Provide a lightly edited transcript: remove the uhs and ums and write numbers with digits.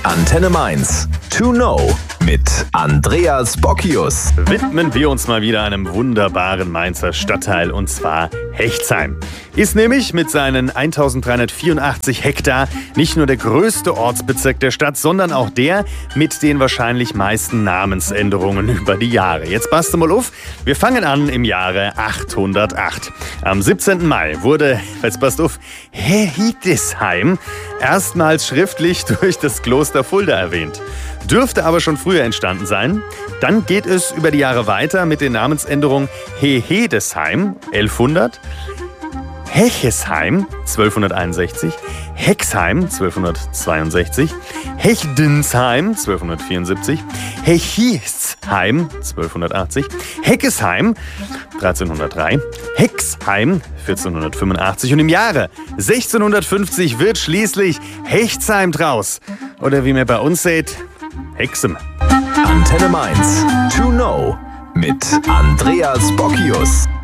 Antenne Mainz. To know mit Andreas Bockius. Widmen wir uns mal wieder einem wunderbaren Mainzer Stadtteil, und zwar Hechtsheim. Ist nämlich mit seinen 1384 Hektar nicht nur der größte Ortsbezirk der Stadt, sondern auch der mit den wahrscheinlich meisten Namensänderungen über die Jahre. Jetzt passt mal auf, wir fangen an im Jahre 808. Am 17. Mai wurde, jetzt passt auf, Hechtsheim erstmals schriftlich durch das Kloster Fulda erwähnt. Dürfte aber schon früher entstanden sein. Dann geht es über die Jahre weiter mit den Namensänderungen Hehedesheim 1100, Hechesheim 1261, Hexheim 1262, Hechdensheim 1274, Hechisheim 1280, Heckesheim 1303, Hexheim 1485 und im Jahre 1650 wird schließlich Hechtsheim draus. Oder wie man bei uns sagt, Hexem. Antenne Mainz. To know mit Andreas Bockius.